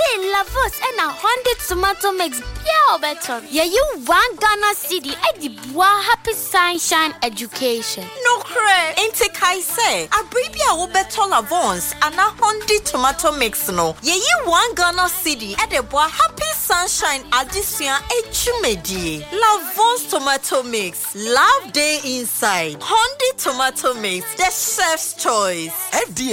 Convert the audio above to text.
Lavos and a 100 tomato mix. Yeah, better. Yeah, you 1 Ghana city at the Bois Happy Sunshine Education. No cray. Ain't I say? A baby will better Lavons and a 100 tomato mix no. Yeah, you 1 Ghana city at the Bois Happy Sunshine Addition Echumedi. Lavons tomato mix. Love day inside. 100 tomato mix. The chef's choice.